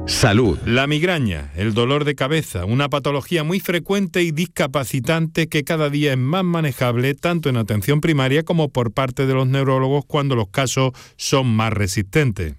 Salud. La migraña, el dolor de cabeza, una patología muy frecuente y discapacitante que cada día es más manejable tanto en atención primaria como por parte de los neurólogos cuando los casos son más resistentes.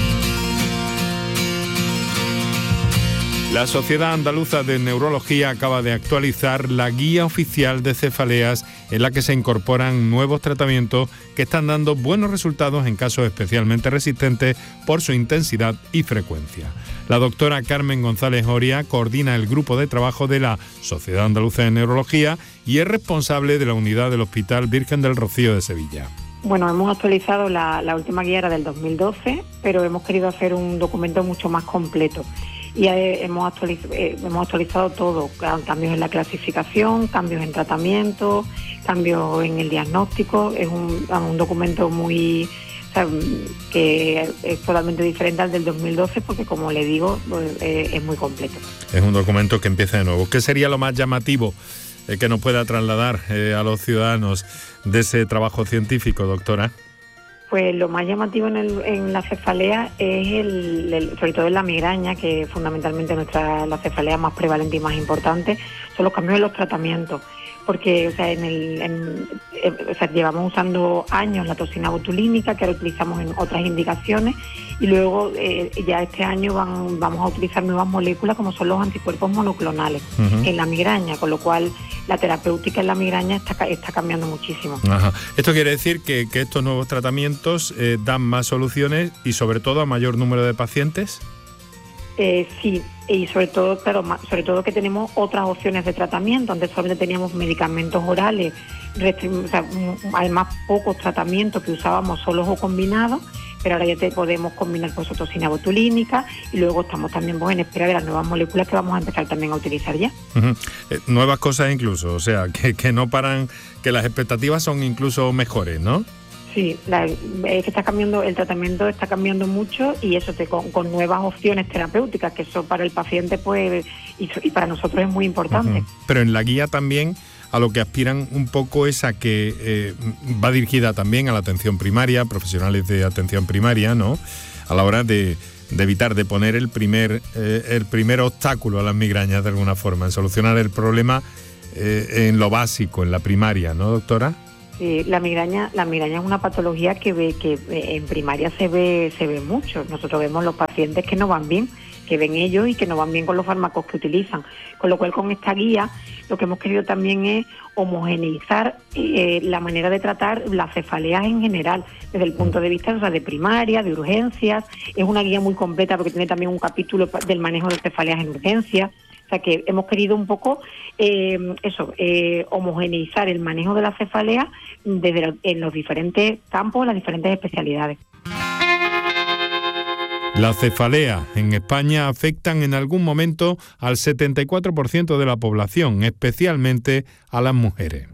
La Sociedad Andaluza de Neurología acaba de actualizar la guía oficial de cefaleas en la que se incorporan nuevos tratamientos que están dando buenos resultados en casos especialmente resistentes por su intensidad y frecuencia. La doctora Carmen González Oria coordina el grupo de trabajo de la Sociedad Andaluza de Neurología y es responsable de la unidad del Hospital Virgen del Rocío de Sevilla. Bueno, hemos actualizado la última guía era del 2012, pero hemos querido hacer un documento mucho más completo. Y hemos actualizado todo, cambios en la clasificación, cambios en tratamiento, cambios en el diagnóstico. Es un documento que es totalmente diferente al del 2012 porque, como le digo, es muy completo. Es un documento que empieza de nuevo. ¿Qué sería lo más llamativo que nos pueda trasladar a los ciudadanos de ese trabajo científico, doctora? Pues lo más llamativo en la cefalea es sobre todo en la migraña, que fundamentalmente la cefalea más prevalente y más importante, son los cambios en los tratamientos. Porque llevamos usando años la toxina botulínica, que ahora utilizamos en otras indicaciones, y luego ya este año vamos a utilizar nuevas moléculas como son los anticuerpos monoclonales en la migraña, con lo cual la terapéutica en la migraña está cambiando muchísimo. Ajá. Esto quiere decir que estos nuevos tratamientos dan más soluciones y sobre todo a mayor número de pacientes. Sí, y sobre todo que tenemos otras opciones de tratamiento. Antes solamente teníamos medicamentos orales, además pocos tratamientos que usábamos solos o combinados, pero ahora ya podemos combinar con toxina botulínica y luego estamos también en espera de las nuevas moléculas que vamos a empezar también a utilizar ya. Nuevas cosas incluso, o sea, que no paran, que las expectativas son incluso mejores, ¿no? Sí, es que el tratamiento está cambiando mucho y eso con nuevas opciones terapéuticas, que eso para el paciente pues y para nosotros es muy importante. Pero en la guía también a lo que aspiran un poco es a que va dirigida también a la atención primaria, profesionales de atención primaria, ¿no? A la hora de evitar, de poner el primer obstáculo a las migrañas de alguna forma, en solucionar el problema en lo básico, en la primaria, ¿no, doctora? Sí, la migraña es una patología que en primaria se ve mucho. Nosotros vemos los pacientes que no van bien, que ven ellos y que no van bien con los fármacos que utilizan. Con lo cual, con esta guía, lo que hemos querido también es homogeneizar la manera de tratar las cefaleas en general, desde el punto de vista de primaria, de urgencias. Es una guía muy completa porque tiene también un capítulo del manejo de cefaleas en urgencias. O sea que hemos querido un poco homogeneizar el manejo de la cefalea en los diferentes campos, las diferentes especialidades. La cefalea en España afectan en algún momento al 74% de la población, especialmente a las mujeres.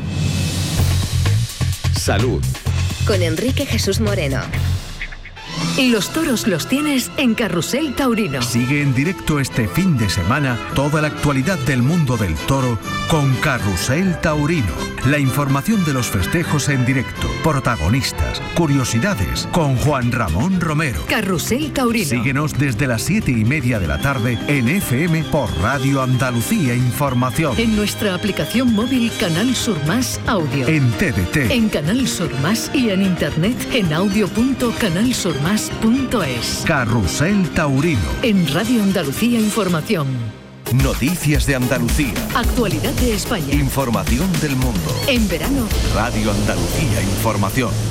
Salud. Con Enrique Jesús Moreno. Los toros los tienes en Carrusel Taurino. Sigue en directo este fin de semana toda la actualidad del mundo del toro con Carrusel Taurino. La información de los festejos en directo, protagonistas, curiosidades con Juan Ramón Romero. Carrusel Taurino. Síguenos desde las 7:30 de la tarde en FM por Radio Andalucía Información. En nuestra aplicación móvil Canal Sur Más Audio. En TDT. En Canal Sur Más y en internet en audio.canalsurmas.es. Carrusel Taurino. En Radio Andalucía Información. Noticias de Andalucía. Actualidad de España. Información del mundo. En verano. Radio Andalucía Información.